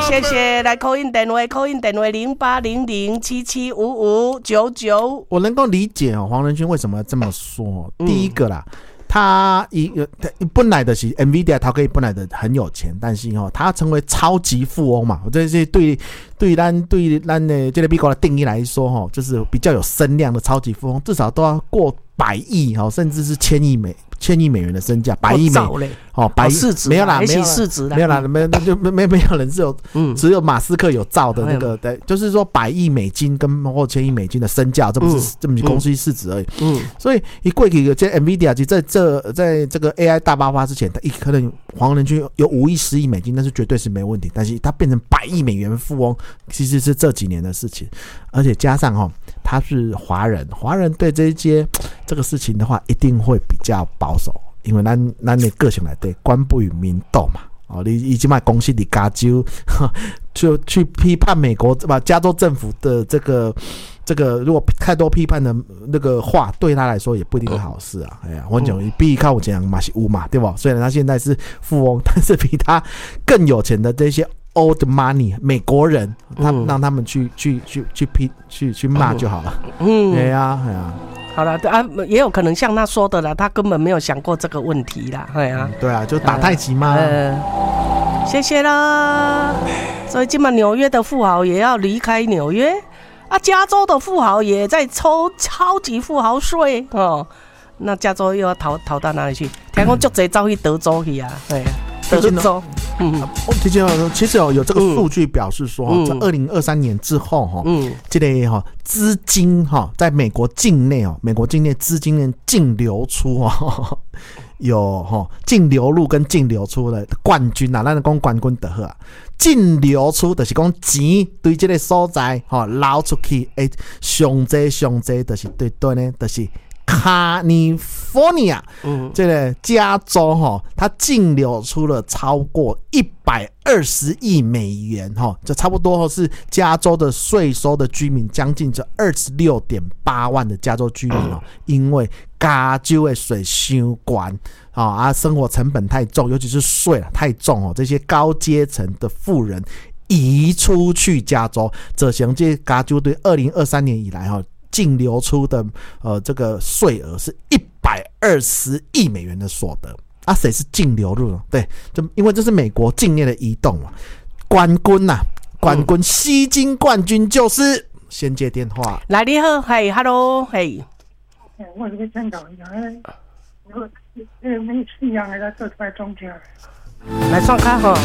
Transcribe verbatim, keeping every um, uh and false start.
谢谢，来 call in 电话 call in 电话零八零零七七五五九九。 我能够理解哦，黄仁勋为什么要这么说。嗯、第一个啦，他一本来的是 Nvidia， 他可以本来的很有钱，但是哦，他成为超级富翁嘛，这是对对咱对咱的这个美国的定义来说，哈，就是比较有声量的超级富翁，至少都要过百亿哈，甚至是千亿美。千亿美元的身价，百亿美哦，百亿市值没有啦，没有市值没有啦，没有就没没没有人只有，嗯，只有马斯克有造的那个，对，就是说百亿美金跟或千亿美金的身价，这不是、嗯、这么公司市值而已，嗯，所以一过去这 Nvidia 就在这在这个 A I 大爆发之前，他一可能黄仁勋有五亿、十亿美金，那是绝对是没问题，但是他变成百亿美元富翁，其实是这几年的事情，而且加上哈，他是华人，华人对这些这个事情的话，一定会比较保守，因为咱咱的个性来对，官不与民斗嘛。哦，你已经卖公司里加州，就去批判美国吧，加州政府的这个这个，如果太多批判的那个话，对他来说也不一定是好事啊。哎呀，我讲比靠我讲嘛是有嘛，对吧？虽然他现在是富翁，但是比他更有钱的这些 old money 美国人，他让他们去去去去批去去骂就好了。嗯，对呀，哎呀。 好了啊，也有可能像他说的啦，他根本没有想过这个问题啦，对啊， 对啊，就打太极嘛。 呃，谢谢啦。所以今晚纽约的富豪也要离开纽约啊，加州的富豪也在抽超级富豪税哦。那加州又要逃逃到哪里去？听说足侪走去德州去啊，对啊，德州。 嗯，其实有其实有有这个数据表示说，嗯、在二零二三年之后哈，嗯，这类哈资金哈在美国境内哦，美国境内资金的净流出哦，有哈净流入跟净流出的冠军啊，咱讲冠军就好啊。净流出就是讲钱对这个所在哈流出去，诶，上济上济就是对对呢，就是。California， 嗯，这个加州哈，它净流出了超过一百二十亿美元哈，这差不多是加州的税收的居民将近这二十六点八万的加州居民哦，因为加州的税太高啊，生活成本太重，尤其是税太重哦，这些高阶层的富人移出去加州，这像这加州对二零二三年以来哈。净流出的呃这个税额是一百二十亿美元的所得啊，谁是净流入呢？对，就因为这是美国境内的移动嘛。冠军呐、啊，冠军、嗯、吸金冠军就是先接电话。 来，你好，嘿 ，hello， 嘿。 我这个真搞一样，如果呃没吃一样的，做出来中间。 来创卡哈。